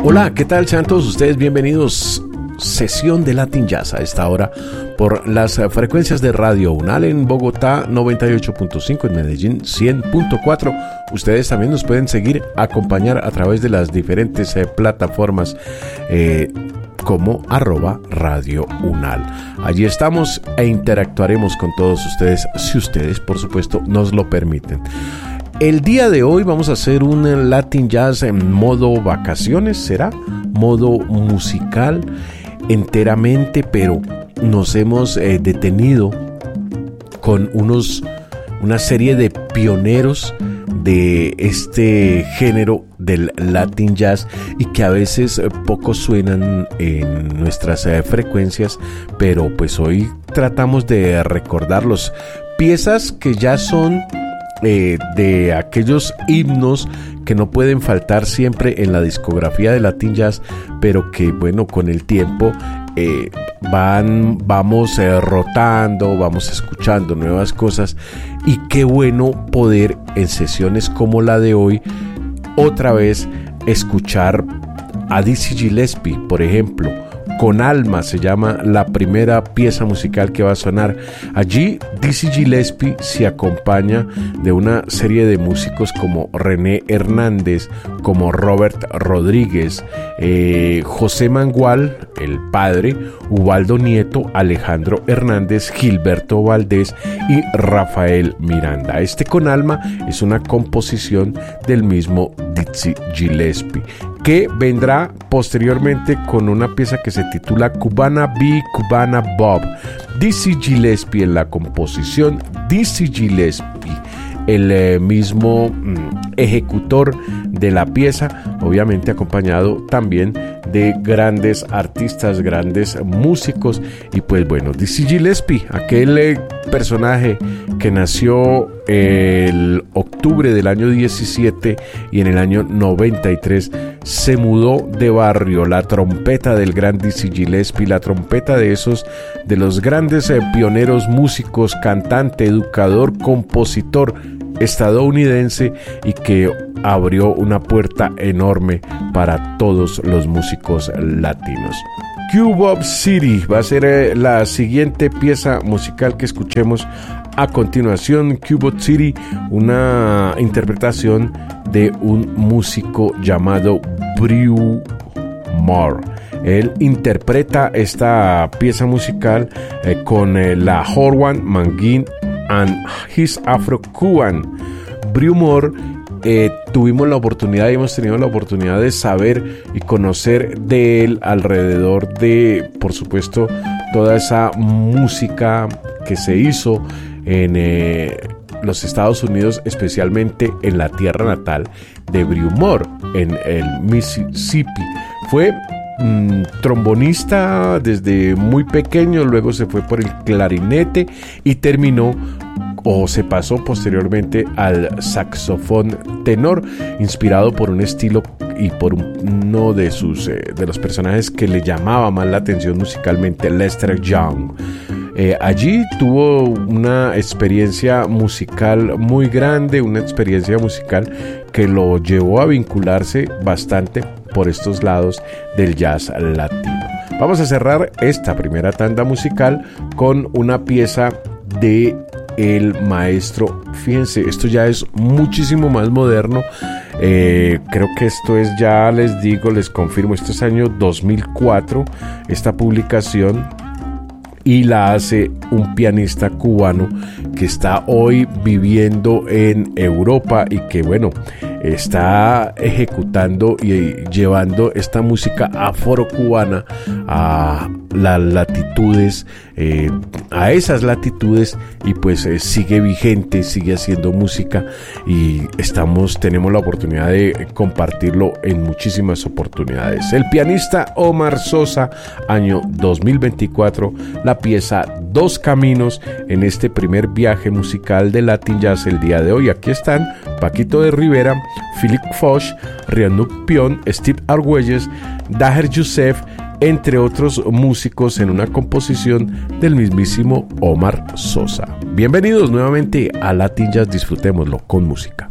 Hola, ¿qué tal? Sean todos ustedes bienvenidos. Sesión de Latin Jazz a esta hora por las frecuencias de Radio UNAL en Bogotá 98.5, en Medellín 100.4. Ustedes también nos pueden seguir, acompañar a través de las diferentes plataformas como @Radio UNAL. Allí estamos e interactuaremos con todos ustedes si ustedes, por supuesto, nos lo permiten. El día de hoy vamos a hacer un Latin Jazz en modo vacaciones, ¿será? Modo musical enteramente, pero nos hemos detenido con una serie de pioneros de este género del Latin Jazz y que a veces poco suenan en nuestras frecuencias, pero pues hoy tratamos de recordarlos. Piezas que ya son de aquellos himnos que no pueden faltar siempre en la discografía de Latin Jazz, pero que bueno, con el tiempo vamos rotando, vamos escuchando nuevas cosas, y qué bueno poder en sesiones como la de hoy otra vez escuchar a Dizzy Gillespie, por ejemplo. Con Alma se llama la primera pieza musical que va a sonar. Allí Dizzy Gillespie se acompaña de una serie de músicos como René Hernández, como Robert Rodríguez, José Mangual, el padre, Ubaldo Nieto, Alejandro Hernández, Gilberto Valdés y Rafael Miranda. Este Con Alma es una composición del mismo Dizzy Gillespie, que vendrá posteriormente con una pieza que se titula Cubana B, Cubana Bob. Dizzy Gillespie en la composición, Dizzy Gillespie el mismo ejecutor de la pieza, obviamente acompañado también de grandes artistas, grandes músicos. Y pues bueno, Dizzy Gillespie, aquel personaje que nació el octubre del año 17 y en el año 93 se mudó de barrio. La trompeta del gran Dizzy Gillespie, la trompeta de los grandes pioneros músicos, cantante, educador, compositor estadounidense, y que abrió una puerta enorme para todos los músicos latinos. Cubop City va a ser la siguiente pieza musical que escuchemos a continuación. Cubop City, una interpretación de un músico llamado Brew Moore. Él interpreta esta pieza musical con la Horwan, Mangin and his Afro-Cuban. Brew Moore, hemos tenido la oportunidad de saber y conocer de él alrededor de, por supuesto, toda esa música que se hizo en los Estados Unidos, especialmente en la tierra natal de Brew Moore, en el Mississippi. Fue trombonista desde muy pequeño, luego se fue por el clarinete y se pasó posteriormente al saxofón tenor, inspirado por un estilo y por uno de los personajes que le llamaba más la atención musicalmente, Lester Young. Allí tuvo una experiencia musical muy grande, una experiencia musical que lo llevó a vincularse bastante por estos lados del jazz latino. Vamos a cerrar esta primera tanda musical con una pieza de el maestro. Fíjense, esto ya es muchísimo más moderno. Creo que esto es, ya les confirmo, esto es año 2004, esta publicación, y la hace un pianista cubano que está hoy viviendo en Europa y que bueno, está ejecutando y llevando esta música afrocubana a las latitudes, a esas latitudes, y pues sigue vigente, sigue haciendo música, y tenemos la oportunidad de compartirlo en muchísimas oportunidades. El pianista Omar Sosa, año 2024, la pieza Dos Caminos, en este primer viaje musical de Latin Jazz el día de hoy. Aquí están Paquito de Rivera, Philip Foch, Rihannuk Pion, Steve Argüelles, Daher Youssef, entre otros músicos, en una composición del mismísimo Omar Sosa. Bienvenidos nuevamente a Latin Jazz, disfrutémoslo con música.